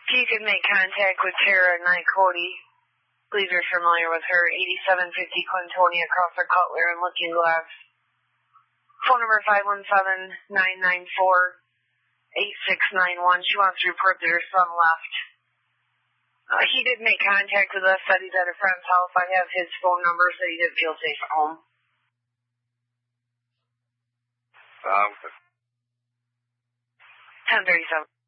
If you could make contact with Tara Nicody, please are familiar with her, 8750 Clintonia across the Cutler and Looking Glass. Phone number 517-994-8691. She wants to report that her son left. He did make contact with us, said he's at a friend's house. I have his phone number, so he didn't feel safe at home. 1037.